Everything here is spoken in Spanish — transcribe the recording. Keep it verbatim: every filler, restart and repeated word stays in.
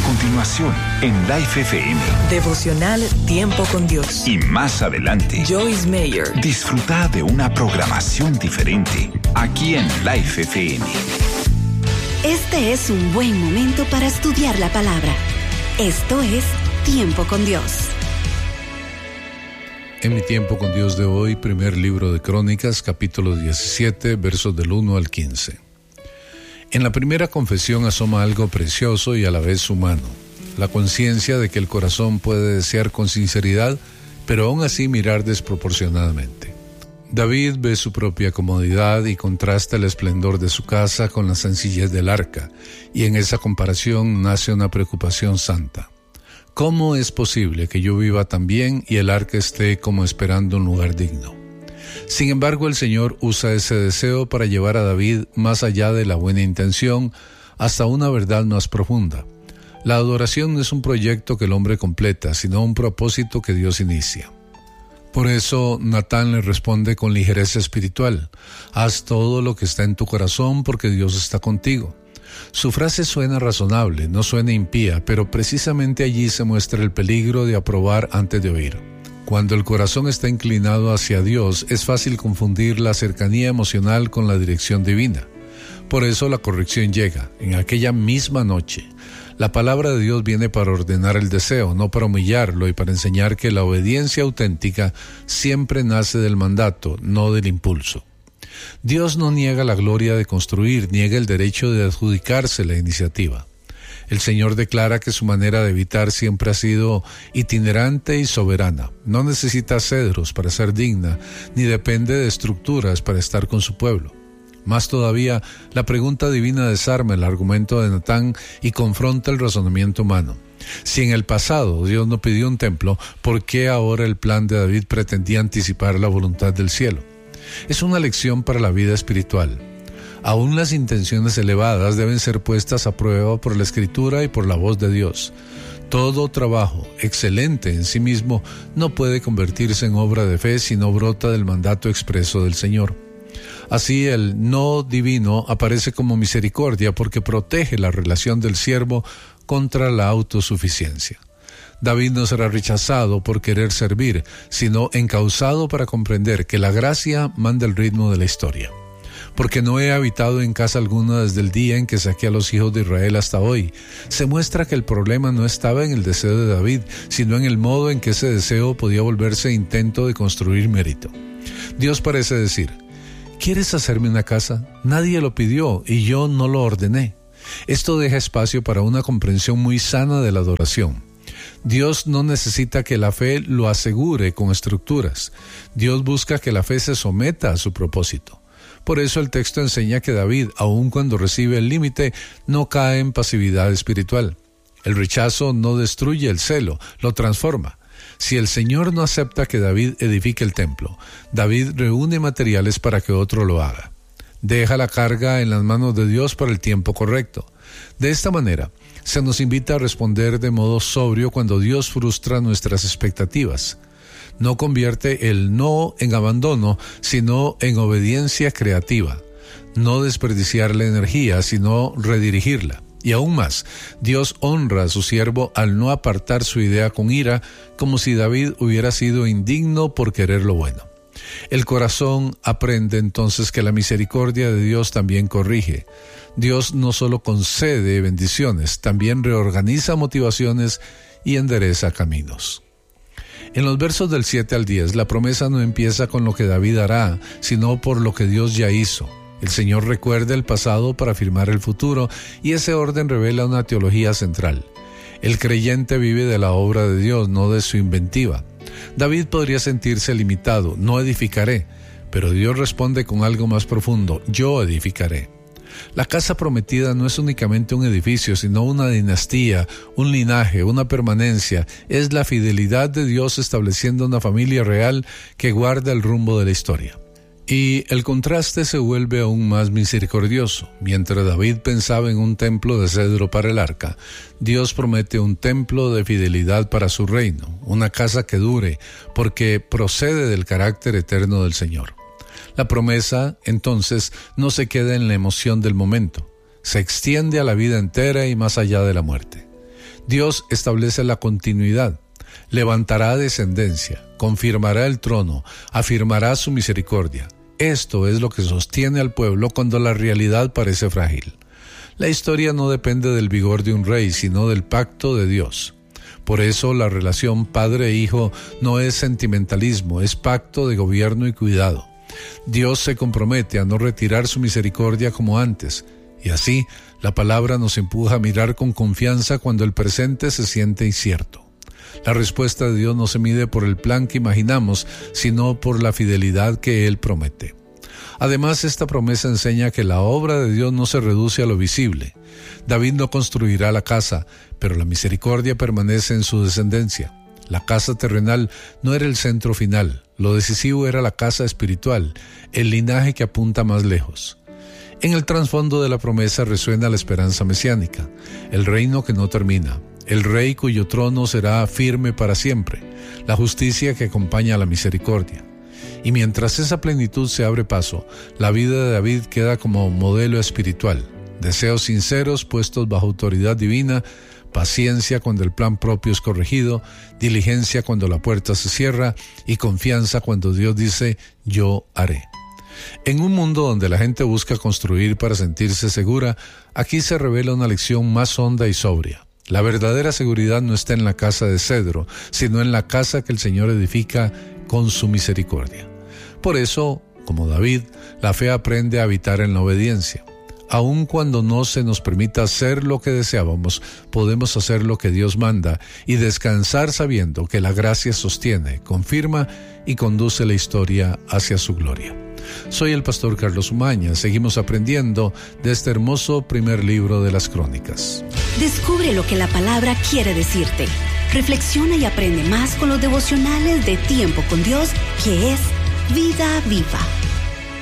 continuación en Life F M. Devocional Tiempo con Dios. Y más adelante, Joyce Meyer. Disfruta de una programación diferente aquí en Life F M. Este es un buen momento para estudiar la palabra. Esto es Tiempo con Dios. En mi Tiempo con Dios de hoy, primer libro de Crónicas, capítulo diecisiete, versos del uno al quince. En la primera confesión asoma algo precioso y a la vez humano, la conciencia de que el corazón puede desear con sinceridad, pero aún así mirar desproporcionadamente. David ve su propia comodidad y contrasta el esplendor de su casa con la sencillez del arca, y en esa comparación nace una preocupación santa. ¿Cómo es posible que yo viva tan bien y el arca esté como esperando un lugar digno? Sin embargo, el Señor usa ese deseo para llevar a David más allá de la buena intención hasta una verdad más profunda. La adoración no es un proyecto que el hombre completa, sino un propósito que Dios inicia. Por eso, Natán le responde con ligereza espiritual: haz todo lo que está en tu corazón porque Dios está contigo. Su frase suena razonable, no suena impía, pero precisamente allí se muestra el peligro de aprobar antes de oír. Cuando el corazón está inclinado hacia Dios, es fácil confundir la cercanía emocional con la dirección divina. Por eso la corrección llega, en aquella misma noche. La palabra de Dios viene para ordenar el deseo, no para humillarlo, y para enseñar que la obediencia auténtica siempre nace del mandato, no del impulso. Dios no niega la gloria de construir, niega el derecho de adjudicarse la iniciativa. El Señor declara que su manera de evitar siempre ha sido itinerante y soberana. No necesita cedros para ser digna, ni depende de estructuras para estar con su pueblo. Más todavía, la pregunta divina desarma el argumento de Natán y confronta el razonamiento humano. Si en el pasado Dios no pidió un templo, ¿por qué ahora el plan de David pretendía anticipar la voluntad del cielo? Es una lección para la vida espiritual. Aún las intenciones elevadas deben ser puestas a prueba por la Escritura y por la voz de Dios. Todo trabajo excelente en sí mismo no puede convertirse en obra de fe si no brota del mandato expreso del Señor. Así el no divino aparece como misericordia porque protege la relación del siervo contra la autosuficiencia. David no será rechazado por querer servir, sino encauzado para comprender que la gracia manda el ritmo de la historia. Porque no he habitado en casa alguna desde el día en que saqué a los hijos de Israel hasta hoy. Se muestra que el problema no estaba en el deseo de David, sino en el modo en que ese deseo podía volverse intento de construir mérito. Dios parece decir: ¿quieres hacerme una casa? Nadie lo pidió y yo no lo ordené. Esto deja espacio para una comprensión muy sana de la adoración. Dios no necesita que la fe lo asegure con estructuras. Dios busca que la fe se someta a su propósito. Por eso el texto enseña que David, aun cuando recibe el límite, no cae en pasividad espiritual. El rechazo no destruye el celo, lo transforma. Si el Señor no acepta que David edifique el templo, David reúne materiales para que otro lo haga. Deja la carga en las manos de Dios para el tiempo correcto. De esta manera, se nos invita a responder de modo sobrio cuando Dios frustra nuestras expectativas. No convierte el no en abandono, sino en obediencia creativa. No desperdiciar la energía, sino redirigirla. Y aún más, Dios honra a su siervo al no apartar su idea con ira, como si David hubiera sido indigno por querer lo bueno. El corazón aprende entonces que la misericordia de Dios también corrige. Dios no solo concede bendiciones, también reorganiza motivaciones y endereza caminos. En los versos del siete al diez, la promesa no empieza con lo que David hará, sino por lo que Dios ya hizo. El Señor recuerda el pasado para afirmar el futuro, y ese orden revela una teología central. El creyente vive de la obra de Dios, no de su inventiva. David podría sentirse limitado: no edificaré, pero Dios responde con algo más profundo: yo edificaré. La casa prometida no es únicamente un edificio, sino una dinastía, un linaje, una permanencia. Es la fidelidad de Dios estableciendo una familia real que guarda el rumbo de la historia. Y el contraste se vuelve aún más misericordioso. Mientras David pensaba en un templo de cedro para el arca, Dios promete un templo de fidelidad para su reino, una casa que dure, porque procede del carácter eterno del Señor. La promesa, entonces, no se queda en la emoción del momento, se extiende a la vida entera y más allá de la muerte. Dios establece la continuidad. Levantará descendencia, confirmará el trono, afirmará su misericordia. Esto es lo que sostiene al pueblo cuando la realidad parece frágil. La historia no depende del vigor de un rey, sino del pacto de Dios. Por eso la relación padre-hijo no es sentimentalismo, es pacto de gobierno y cuidado. Dios se compromete a no retirar su misericordia como antes, y así la palabra nos empuja a mirar con confianza cuando el presente se siente incierto. La respuesta de Dios no se mide por el plan que imaginamos, sino por la fidelidad que Él promete. Además, esta promesa enseña que la obra de Dios no se reduce a lo visible. David no construirá la casa, pero la misericordia permanece en su descendencia. La casa terrenal no era el centro final, lo decisivo era la casa espiritual, el linaje que apunta más lejos. En el trasfondo de la promesa resuena la esperanza mesiánica, el reino que no termina, el rey cuyo trono será firme para siempre, la justicia que acompaña a la misericordia. Y mientras esa plenitud se abre paso, la vida de David queda como modelo espiritual. Deseos sinceros puestos bajo autoridad divina, paciencia cuando el plan propio es corregido, diligencia cuando la puerta se cierra y confianza cuando Dios dice, yo haré. En un mundo donde la gente busca construir para sentirse segura, aquí se revela una lección más honda y sobria. La verdadera seguridad no está en la casa de cedro, sino en la casa que el Señor edifica con su misericordia. Por eso, como David, la fe aprende a habitar en la obediencia. Aun cuando no se nos permita hacer lo que deseábamos, podemos hacer lo que Dios manda y descansar sabiendo que la gracia sostiene, confirma y conduce la historia hacia su gloria. Soy el pastor Carlos Umaña. Seguimos aprendiendo de este hermoso primer libro de las Crónicas. Descubre lo que la palabra quiere decirte. Reflexiona y aprende más con los devocionales de Tiempo con Dios, que es Vida Viva.